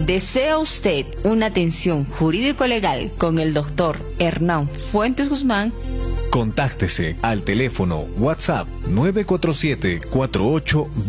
¿Desea usted una atención jurídico-legal con el doctor Hernán Fuentes Guzmán? Contáctese al teléfono WhatsApp 947 48